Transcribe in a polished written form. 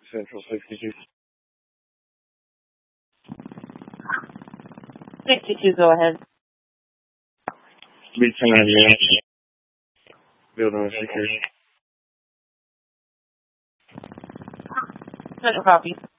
Central 62. 62, go ahead. Lead 1098. Building with security. Second copy.